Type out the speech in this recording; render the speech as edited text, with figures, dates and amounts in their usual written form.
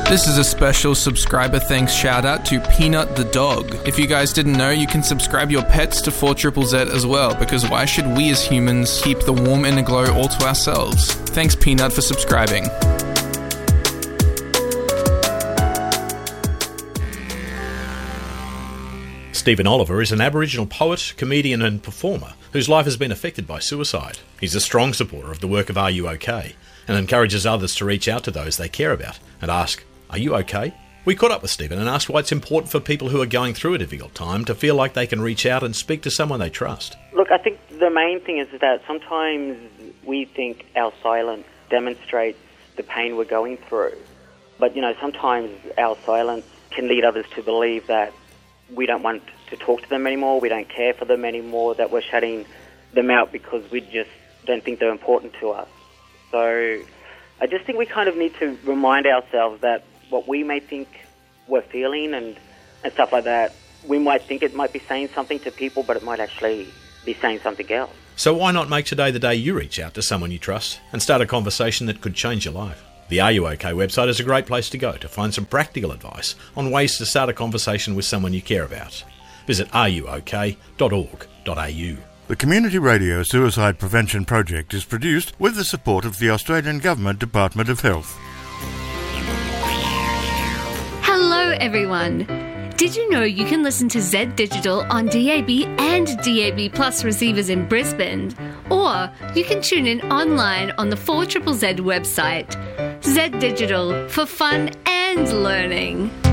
This is a special subscriber thanks shout out to Peanut the dog. If you guys didn't know, you can subscribe your pets to 4ZZZ as well, because why should we as humans keep the warm inner glow all to ourselves? Thanks Peanut for subscribing. Stephen Oliver is an Aboriginal poet, comedian and performer whose life has been affected by suicide. He's a strong supporter of the work of Are You OK? And encourages others to reach out to those they care about and ask, are you okay? We caught up with Stephen and asked why it's important for people who are going through a difficult time to feel like they can reach out and speak to someone they trust. Look, I think the main thing is that sometimes we think our silence demonstrates the pain we're going through. But, sometimes our silence can lead others to believe that we don't want to talk to them anymore, we don't care for them anymore, that we're shutting them out because we just don't think they're important to us. So I just think we kind of need to remind ourselves that what we may think we're feeling and stuff like that, we might think it might be saying something to people, but it might actually be saying something else. So why not make today the day you reach out to someone you trust and start a conversation that could change your life? The Are You OK website is a great place to go to find some practical advice on ways to start a conversation with someone you care about. Visit areyouok.org.au. The Community Radio Suicide Prevention Project is produced with the support of the Australian Government Department of Health. Hello everyone! Did you know you can listen to Z Digital on DAB and DAB Plus receivers in Brisbane? Or you can tune in online on the 4ZZZ website. Z Digital, for fun and learning.